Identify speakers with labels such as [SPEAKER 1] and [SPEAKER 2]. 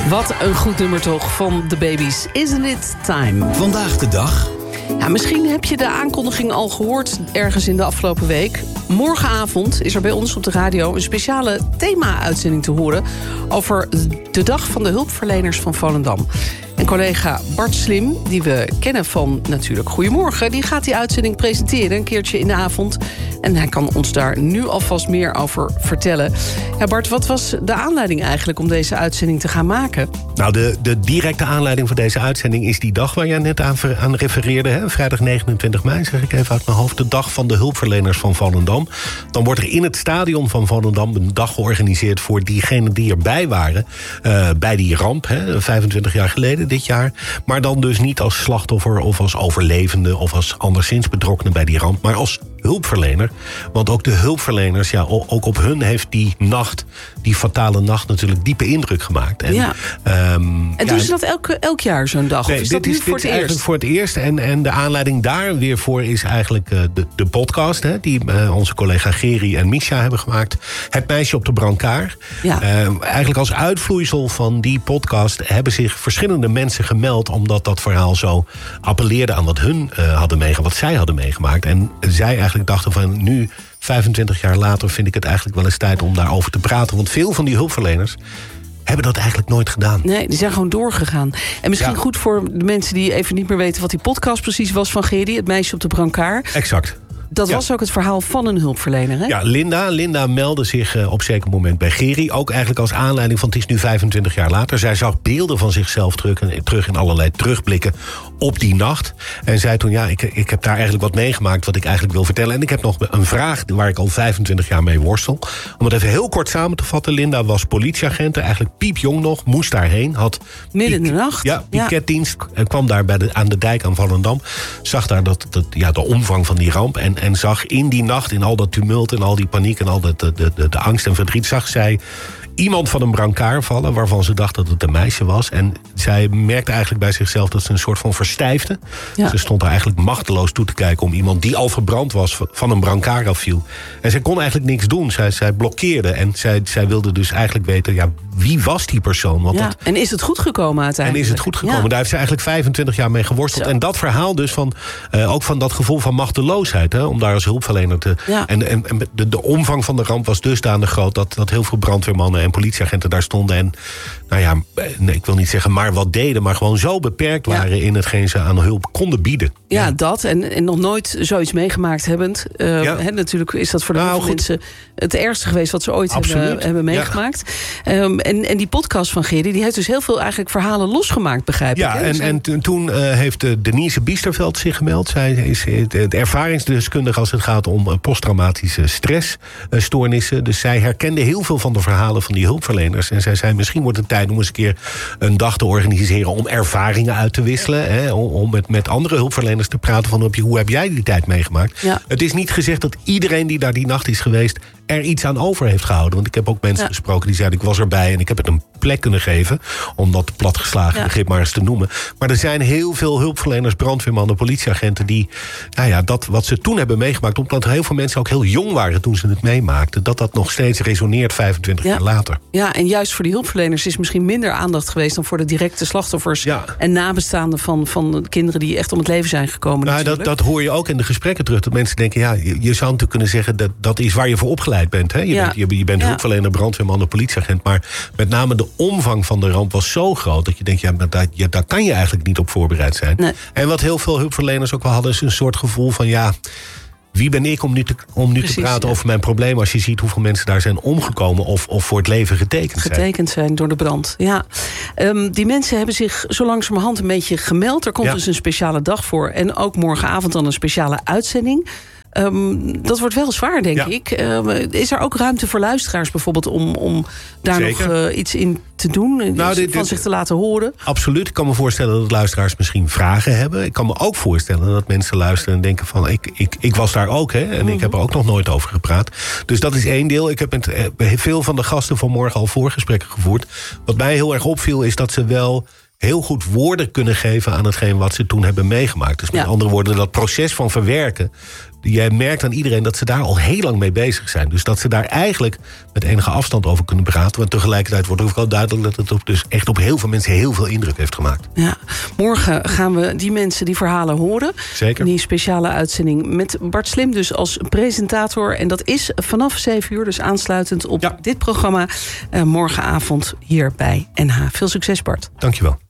[SPEAKER 1] Wat een goed nummer toch van The Babies. Isn't it time?
[SPEAKER 2] Vandaag de dag.
[SPEAKER 1] Ja, misschien heb je de aankondiging al gehoord ergens in de afgelopen week. Morgenavond is er bij ons op de radio een speciale thema-uitzending te horen over de dag van de hulpverleners van Volendam. En collega Bart Slim, die we kennen van natuurlijk Goedemorgen, die gaat die uitzending presenteren een keertje in de avond. En hij kan ons daar nu alvast meer over vertellen. Ja, Bart, wat was de aanleiding eigenlijk om deze uitzending te gaan maken?
[SPEAKER 3] Nou, de directe aanleiding voor deze uitzending is die dag waar jij net aan refereerde. Hè? Vrijdag 29 mei, zeg ik even uit mijn hoofd. De dag van de hulpverleners van Volendam. Dan wordt er in het stadion van Volendam een dag georganiseerd voor diegenen die erbij waren. Bij die ramp, hè, 25 jaar geleden dit jaar. Maar dan dus niet als slachtoffer of als overlevende of als anderszins betrokkenen bij die ramp. Maar als hulpverlener. Want ook de hulpverleners, ja, ook op hun heeft die nacht, die fatale nacht, natuurlijk diepe indruk gemaakt. En,
[SPEAKER 1] ja. En doen ze dat elk jaar, zo'n dag?
[SPEAKER 3] Nee,
[SPEAKER 1] of is dat nu voor het eerst?
[SPEAKER 3] Eigenlijk voor het eerst. En de aanleiding daar weer voor is eigenlijk de podcast, hè, die onze collega Geri en Misha hebben gemaakt. Het meisje op de brancard.
[SPEAKER 1] Ja.
[SPEAKER 3] Eigenlijk als uitvloeisel van die podcast hebben zich verschillende mensen gemeld, omdat dat verhaal zo appelleerde aan wat hun hadden meegemaakt, wat zij hadden meegemaakt. En zij eigenlijk dachten van nu, 25 jaar later, vind ik het eigenlijk wel eens tijd om daarover te praten. Want veel van die hulpverleners hebben dat eigenlijk nooit gedaan. Nee,
[SPEAKER 1] die zijn gewoon doorgegaan. En misschien goed voor de mensen die even niet meer weten wat die podcast precies was van Geri, het meisje op de brancard.
[SPEAKER 3] Exact.
[SPEAKER 1] Dat was ook het verhaal van een hulpverlener, hè?
[SPEAKER 3] Ja, Linda meldde zich op zeker moment bij Geri. Ook eigenlijk als aanleiding van het is nu 25 jaar later. Zij zag beelden van zichzelf terug in allerlei terugblikken op die nacht. En zei toen, ja, ik heb daar eigenlijk wat meegemaakt wat ik eigenlijk wil vertellen. En ik heb nog een vraag waar ik al 25 jaar mee worstel. Om het even heel kort samen te vatten. Linda was politieagent, eigenlijk piepjong nog. Moest daarheen. Had
[SPEAKER 1] midden in de nacht.
[SPEAKER 3] Ja, piketdienst. En kwam daar aan de dijk aan Volendam. Zag daar de omvang van die ramp. En zag in die nacht, in al dat tumult en al die paniek en al de angst en verdriet, zag zij iemand van een brancard vallen waarvan ze dacht dat het een meisje was. En zij merkte eigenlijk bij zichzelf dat ze een soort van verstijfde. Ja. Ze stond daar eigenlijk machteloos toe te kijken om iemand die al verbrand was van een brancard afviel. En zij kon eigenlijk niks doen. Zij blokkeerde en zij wilde dus eigenlijk weten, ja, wie was die persoon? Want
[SPEAKER 1] en is het goed gekomen uiteindelijk?
[SPEAKER 3] En is het goed gekomen? Ja. Daar heeft ze eigenlijk 25 jaar mee geworsteld. Zo. En dat verhaal dus ook van dat gevoel van machteloosheid, hè, om daar als hulpverlener te. Ja. En de omvang van de ramp was dusdanig groot dat heel veel brandweermannen en politieagenten daar stonden en, nou ja, ik wil niet zeggen maar wat deden, maar gewoon zo beperkt waren in hetgeen ze aan hulp konden bieden.
[SPEAKER 1] Ja, dat en nog nooit zoiets meegemaakt hebbend. Natuurlijk is dat voor de mensen het ergste geweest wat ze ooit hebben meegemaakt. En die podcast van Geri, die heeft dus heel veel eigenlijk verhalen losgemaakt, begrijp ik.
[SPEAKER 3] Ja, en toen heeft Denise Biesterveld zich gemeld. Zij is ervaringsdeskundige als het gaat om posttraumatische stressstoornissen. Dus zij herkende heel veel van de verhalen van die hulpverleners. En zij zei, misschien wordt het tijd om eens een keer een dag te organiseren om ervaringen uit te wisselen. Hè, om met andere hulpverleners te praten van hoe heb jij die tijd meegemaakt. Ja. Het is niet gezegd dat iedereen die daar die nacht is geweest er iets aan over heeft gehouden. Want ik heb ook mensen gesproken die zeiden, ik was erbij en ik heb het een plek kunnen geven, om dat platgeslagen begrip maar eens te noemen. Maar er zijn heel veel hulpverleners, brandweermannen, politieagenten die, nou ja, dat wat ze toen hebben meegemaakt, omdat heel veel mensen ook heel jong waren toen ze het meemaakten, dat nog steeds resoneert 25 jaar later.
[SPEAKER 1] Ja, en juist voor die hulpverleners is misschien minder aandacht geweest dan voor de directe slachtoffers en nabestaanden van kinderen die echt om het leven zijn gekomen.
[SPEAKER 3] Nou, dat hoor je ook in de gesprekken terug. Dat mensen denken, ja, je zou natuurlijk kunnen zeggen dat is waar je voor opgeleid bent. Hè? Je bent hulpverlener, brandweerman, politieagent. Maar met name de omvang van de ramp was zo groot dat je denkt, daar kan je eigenlijk niet op voorbereid zijn. Nee. En wat heel veel hulpverleners ook wel hadden, is een soort gevoel van, ja, wie ben ik om nu te praten over mijn probleem als je ziet hoeveel mensen daar zijn omgekomen of voor het leven getekend
[SPEAKER 1] zijn door de brand. Ja. Die mensen hebben zich zo langzamerhand een beetje gemeld. Er komt dus een speciale dag voor. En ook morgenavond dan een speciale uitzending. Dat wordt wel zwaar, denk ik. Is er ook ruimte voor luisteraars bijvoorbeeld om daar nog iets in te doen? Van zich te laten horen?
[SPEAKER 3] Absoluut. Ik kan me voorstellen dat luisteraars misschien vragen hebben. Ik kan me ook voorstellen dat mensen luisteren en denken van, ik was daar ook, hè, en ik heb er ook nog nooit over gepraat. Dus dat is één deel. Ik heb met veel van de gasten vanmorgen al voorgesprekken gevoerd. Wat mij heel erg opviel is dat ze wel heel goed woorden kunnen geven aan hetgeen wat ze toen hebben meegemaakt. Dus met andere woorden, dat proces van verwerken, je merkt aan iedereen dat ze daar al heel lang mee bezig zijn. Dus dat ze daar eigenlijk met enige afstand over kunnen praten. Want tegelijkertijd wordt ook wel duidelijk dat het dus echt op heel veel mensen heel veel indruk heeft gemaakt.
[SPEAKER 1] Ja, morgen gaan we die mensen, die verhalen horen.
[SPEAKER 3] Zeker.
[SPEAKER 1] In die speciale uitzending met Bart Slim dus als presentator. En dat is vanaf 7 uur, dus aansluitend op dit programma. Morgenavond hier bij NH. Veel succes, Bart.
[SPEAKER 3] Dankjewel.